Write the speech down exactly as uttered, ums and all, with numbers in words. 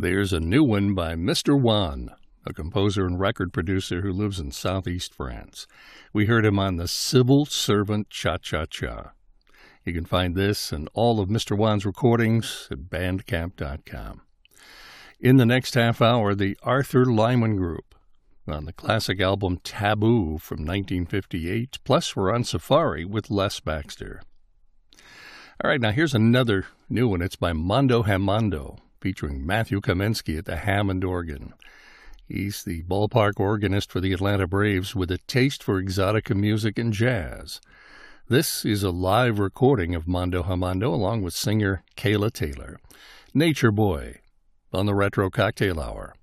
There's a new one by Mister Juan, a composer and record producer who lives in southeast France. We heard him on the Civil Servant Cha-Cha-Cha. You can find this and all of Mister Juan's recordings at bandcamp dot com. In the next half hour, the Arthur Lyman Group on the classic album Taboo from nineteen fifty-eight, plus we're on safari with Les Baxter. All right, now here's another new one. It's by Mondo Hamondo, featuring Matthew Kamensky at the Hammond organ. He's the ballpark organist for the Atlanta Braves with a taste for exotica music and jazz. This is a live recording of Mondo Hamondo along with singer Kayla Taylor. Nature Boy on the Retro Cocktail Hour.